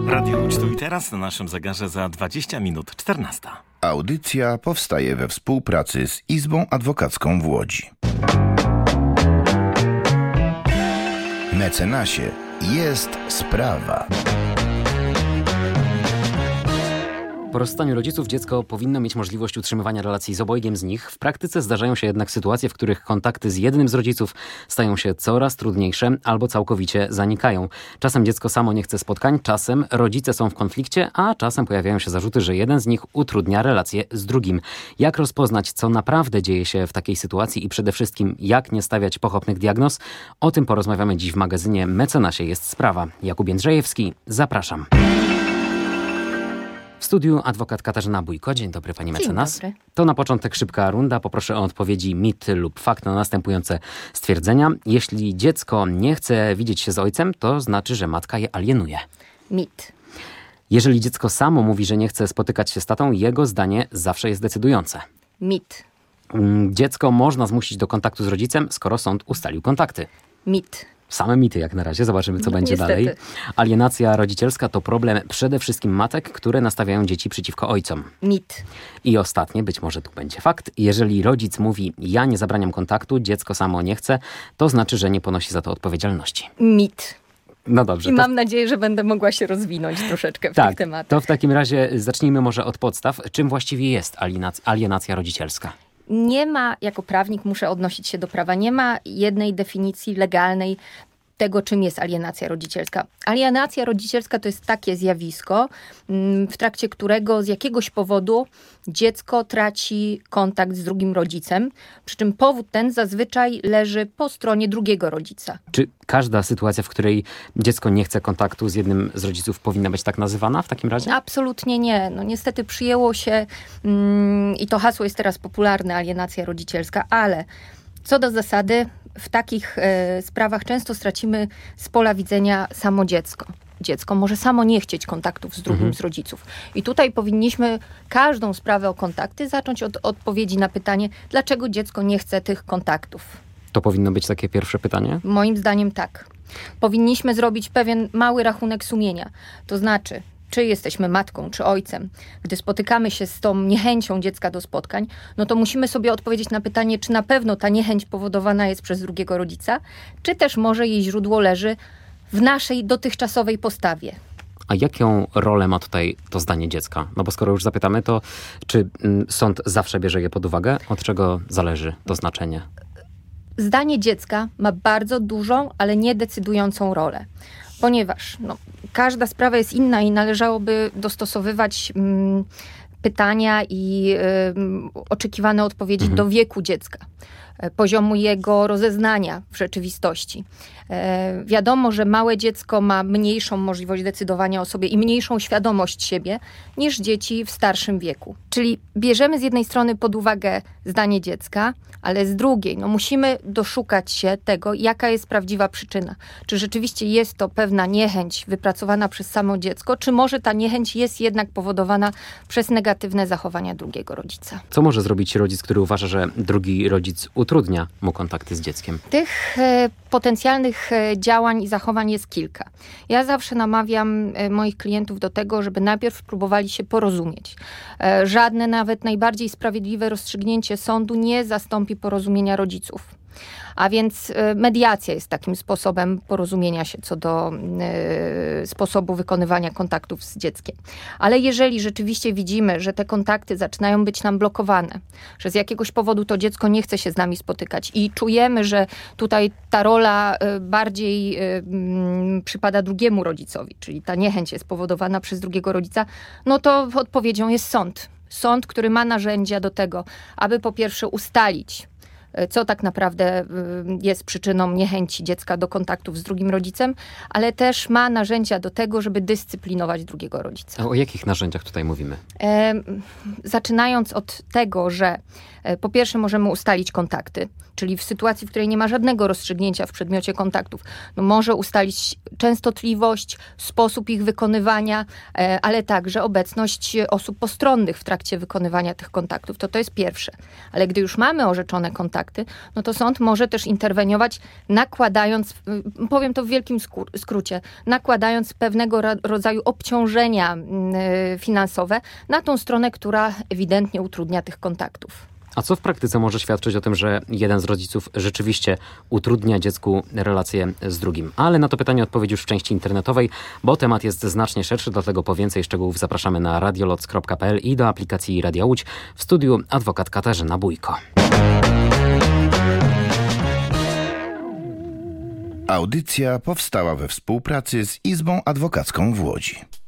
Radio Łódź tu i teraz na naszym zegarze za 20 minut 14. Audycja powstaje we współpracy z Izbą Adwokacką w Łodzi. Mecenasie, jest sprawa. Po rozstaniu rodziców dziecko powinno mieć możliwość utrzymywania relacji z obojgiem z nich. W praktyce zdarzają się jednak sytuacje, w których kontakty z jednym z rodziców stają się coraz trudniejsze albo całkowicie zanikają. Czasem dziecko samo nie chce spotkań, czasem rodzice są w konflikcie, a czasem pojawiają się zarzuty, że jeden z nich utrudnia relacje z drugim. Jak rozpoznać, co naprawdę dzieje się w takiej sytuacji i przede wszystkim jak nie stawiać pochopnych diagnoz? O tym porozmawiamy dziś w magazynie Mecenasie jest sprawa. Jakub Jędrzejewski, zapraszam. W studiu adwokat Katarzyna Bójko. Dzień dobry, pani mecenas. Dzień dobry. To na początek szybka runda. Poproszę o odpowiedzi mit lub fakt na następujące stwierdzenia. Jeśli dziecko nie chce widzieć się z ojcem, to znaczy, że matka je alienuje. Mit. Jeżeli dziecko samo mówi, że nie chce spotykać się z tatą, jego zdanie zawsze jest decydujące. Mit. Dziecko można zmusić do kontaktu z rodzicem, skoro sąd ustalił kontakty. Mit. Same mity jak na razie, zobaczymy co będzie Niestety. dalej. Alienacja rodzicielska to problem przede wszystkim matek, które nastawiają dzieci przeciwko ojcom. Mit. I ostatnie, być może tu będzie fakt, jeżeli rodzic mówi, ja nie zabraniam kontaktu, dziecko samo nie chce, to znaczy, że nie ponosi za to odpowiedzialności. Mit. No dobrze. I mam nadzieję, że będę mogła się rozwinąć troszeczkę w tych tematach. To w takim razie zacznijmy może od podstaw. Czym właściwie jest alienacja rodzicielska? Nie ma, jako prawnik muszę odnosić się do prawa, nie ma jednej definicji legalnej tego, czym jest alienacja rodzicielska. Alienacja rodzicielska to jest takie zjawisko, w trakcie którego z jakiegoś powodu dziecko traci kontakt z drugim rodzicem, przy czym powód ten zazwyczaj leży po stronie drugiego rodzica. Czy każda sytuacja, w której dziecko nie chce kontaktu z jednym z rodziców, powinna być tak nazywana w takim razie? Absolutnie nie. No niestety przyjęło się i to hasło jest teraz popularne, alienacja rodzicielska, ale co do zasady w takich sprawach często stracimy z pola widzenia samo dziecko. Dziecko może samo nie chcieć kontaktów z drugim z rodziców. I tutaj powinniśmy każdą sprawę o kontakty zacząć od odpowiedzi na pytanie, dlaczego dziecko nie chce tych kontaktów. To powinno być takie pierwsze pytanie? Moim zdaniem tak. Powinniśmy zrobić pewien mały rachunek sumienia. To znaczy, czy jesteśmy matką, czy ojcem, gdy spotykamy się z tą niechęcią dziecka do spotkań, no to musimy sobie odpowiedzieć na pytanie, czy na pewno ta niechęć powodowana jest przez drugiego rodzica, czy też może jej źródło leży w naszej dotychczasowej postawie. A jaką rolę ma tutaj to zdanie dziecka? No bo skoro już zapytamy, to czy sąd zawsze bierze je pod uwagę? Od czego zależy to znaczenie? Zdanie dziecka ma bardzo dużą, ale nie decydującą rolę. Ponieważ każda sprawa jest inna i należałoby dostosowywać pytania i oczekiwane odpowiedzi do wieku dziecka, poziomu jego rozeznania w rzeczywistości. Wiadomo, że małe dziecko ma mniejszą możliwość decydowania o sobie i mniejszą świadomość siebie niż dzieci w starszym wieku. Czyli bierzemy z jednej strony pod uwagę zdanie dziecka, ale z drugiej musimy doszukać się tego, jaka jest prawdziwa przyczyna. Czy rzeczywiście jest to pewna niechęć wypracowana przez samo dziecko, czy może ta niechęć jest jednak powodowana przez negatywne zachowania drugiego rodzica. Co może zrobić rodzic, który uważa, że drugi rodzic utrudnia mu kontakty z dzieckiem? Tych potencjalnych działań i zachowań jest kilka. Ja zawsze namawiam moich klientów do tego, żeby najpierw próbowali się porozumieć. Żadne, nawet najbardziej sprawiedliwe rozstrzygnięcie sądu nie zastąpi porozumienia rodziców. A więc mediacja jest takim sposobem porozumienia się co do sposobu wykonywania kontaktów z dzieckiem. Ale jeżeli rzeczywiście widzimy, że te kontakty zaczynają być nam blokowane, że z jakiegoś powodu to dziecko nie chce się z nami spotykać i czujemy, że tutaj ta rola bardziej przypada drugiemu rodzicowi, czyli ta niechęć jest powodowana przez drugiego rodzica, no to odpowiedzią jest sąd. Sąd, który ma narzędzia do tego, aby po pierwsze ustalić, co tak naprawdę jest przyczyną niechęci dziecka do kontaktów z drugim rodzicem, ale też ma narzędzia do tego, żeby dyscyplinować drugiego rodzica. A o jakich narzędziach tutaj mówimy? Zaczynając od tego, że po pierwsze możemy ustalić kontakty, czyli w sytuacji, w której nie ma żadnego rozstrzygnięcia w przedmiocie kontaktów, może ustalić częstotliwość, sposób ich wykonywania, ale także obecność osób postronnych w trakcie wykonywania tych kontaktów. To jest pierwsze. Ale gdy już mamy orzeczone kontakty, kontakty, no to sąd może też interweniować, nakładając, powiem to w wielkim skrócie, nakładając pewnego rodzaju obciążenia finansowe na tą stronę, która ewidentnie utrudnia tych kontaktów. A co w praktyce może świadczyć o tym, że jeden z rodziców rzeczywiście utrudnia dziecku relacje z drugim? Ale na to pytanie odpowiedź już w części internetowej, bo temat jest znacznie szerszy, dlatego po więcej szczegółów zapraszamy na radioloc.pl i do aplikacji Radia Łódź. W studiu adwokat Katarzyna Bójko. Audycja powstała we współpracy z Izbą Adwokacką w Łodzi.